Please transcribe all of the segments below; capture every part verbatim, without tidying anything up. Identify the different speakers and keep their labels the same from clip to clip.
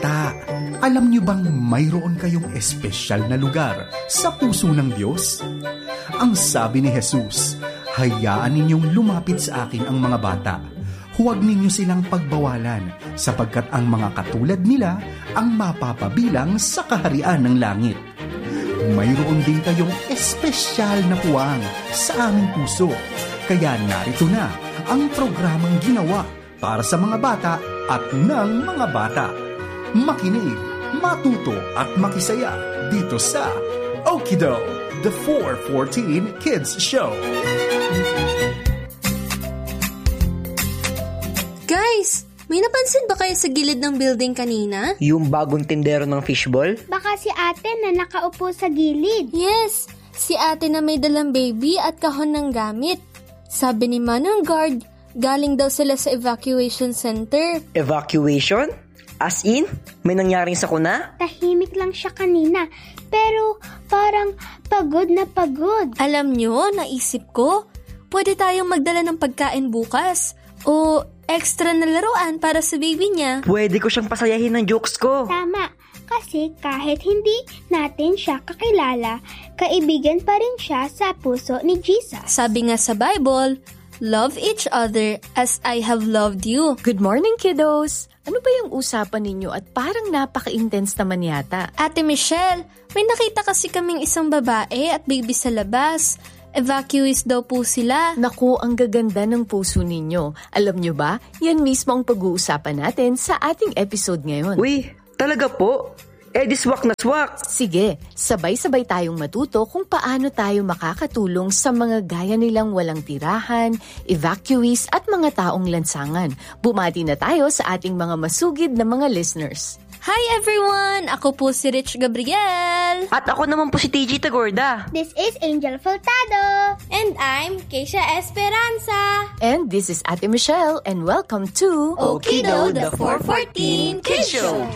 Speaker 1: bata, alam niyo bang mayroon kayong espesyal na lugar sa puso ng Diyos? Ang sabi ni Jesus, hayaan ninyong lumapit sa akin ang mga bata. Huwag ninyo silang pagbawalan, sapagkat ang mga katulad nila ang mapapabilang sa kaharian ng langit. Mayroon din kayong espesyal na puwang sa aming puso. Kaya narito na ang programang ginawa para sa mga bata at ng mga bata. Makinig, matuto at makisaya dito sa Okido, the four fourteen Kids Show.
Speaker 2: Guys, may napansin ba kayo sa gilid ng building kanina?
Speaker 3: Yung bagong tindero ng fishball?
Speaker 4: Baka si ate na nakaupo sa gilid.
Speaker 2: Yes, si ate na may dalang baby at kahon ng gamit. Sabi ni Manong Guard, galing daw sila sa evacuation center.
Speaker 3: Evacuation? As in? May nangyaring sakuna?
Speaker 4: Tahimik lang siya kanina, pero parang pagod na pagod.
Speaker 2: Alam nyo, naisip ko, pwede tayong magdala ng pagkain bukas o extra na laruan para sa baby niya.
Speaker 3: Pwede ko siyang pasayahin ng jokes ko.
Speaker 4: Tama, kasi kahit hindi natin siya kakilala, kaibigan pa rin siya sa puso ni Jesus.
Speaker 2: Sabi nga sa Bible, love each other as I have loved you.
Speaker 5: Good morning, kiddos! Ano ba yung usapan ninyo at parang napaka-intense naman yata?
Speaker 2: Ate Michelle, may nakita kasi kaming isang babae at baby sa labas. Evacuees daw po sila.
Speaker 5: Naku, ang gaganda ng puso ninyo. Alam nyo ba, yan mismo ang pag-uusapan natin sa ating episode ngayon.
Speaker 3: Uy, talaga po? Eh di swak na swak.
Speaker 5: Sige, sabay-sabay tayong matuto kung paano tayo makakatulong sa mga gaya nilang walang tirahan, evacuees at mga taong lansangan. Bumati na tayo sa ating mga masugid na mga listeners.
Speaker 2: Hi everyone! Ako po si Rich Gabriel.
Speaker 3: At ako naman po si T J Tagorda.
Speaker 4: This is Angel Fultado.
Speaker 2: And I'm Keisha Esperanza.
Speaker 5: And this is Ate Michelle and welcome to
Speaker 2: Okido, the four fourteen Kids Show.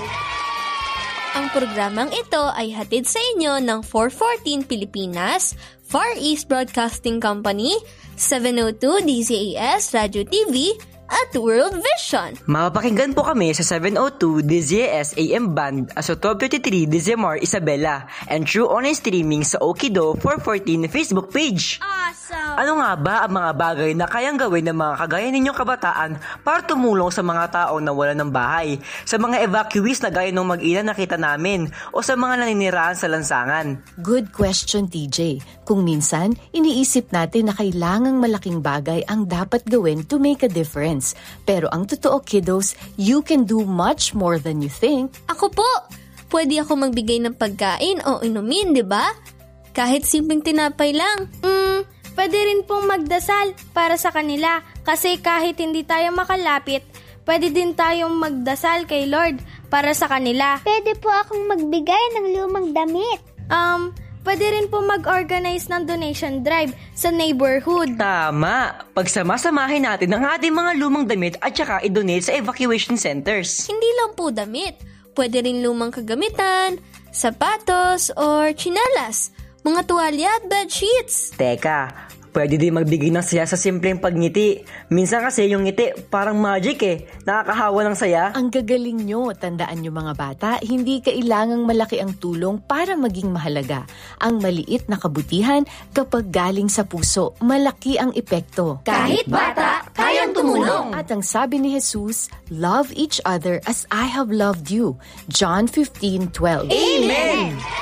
Speaker 2: Ang programang ito ay hatid sa inyo ng four fourteen Pilipinas, Far East Broadcasting Company, seven oh two D Z A S Radio T V, at World Vision.
Speaker 3: Mapapakinggan po kami sa seven oh two D Z A S A M Band as twelve thirty-three D Z M R Isabela and through online streaming sa Okido four fourteen Facebook page.
Speaker 2: Awesome!
Speaker 3: Ano nga ba ang mga bagay na kayang gawin ng mga kagaya ninyong kabataan para tumulong sa mga tao na wala ng bahay, sa mga evacuees na gaya ng mag-ina nakita namin, o sa mga naninirahan sa lansangan?
Speaker 5: Good question, T J. Kung minsan, iniisip natin na kailangang malaking bagay ang dapat gawin to make a difference. Pero ang totoo, kiddos, you can do much more than you think.
Speaker 2: Ako po! Pwede ako magbigay ng pagkain o inumin, di ba? Kahit simpleng tinapay lang.
Speaker 6: Mm, pwede rin pong magdasal para sa kanila. Kasi kahit hindi tayo makalapit, pwede din tayong magdasal kay Lord para sa kanila.
Speaker 4: Pwede po akong magbigay ng lumang damit.
Speaker 6: Um... Pwede rin po mag-organize ng donation drive sa neighborhood.
Speaker 3: Tama! Pagsamasamahin natin ang ating mga lumang damit at saka i-donate sa evacuation centers.
Speaker 2: Hindi lang po damit. Pwede rin lumang kagamitan, sapatos, or tsinelas, mga tuwalya at bedsheets.
Speaker 3: Teka, pwede din magbigay ng saya sa simpleng pagngiti. Minsan kasi yung ngiti parang magic eh. Nakakahawa ng saya.
Speaker 5: Ang gagaling nyo. Tandaan nyo mga bata, hindi kailangang malaki ang tulong para maging mahalaga. Ang maliit na kabutihan kapag galing sa puso, malaki ang epekto.
Speaker 2: Kahit bata, kayang tumulong.
Speaker 5: At ang sabi ni Jesus, love each other as I have loved you. John fifteen twelve.
Speaker 2: Amen!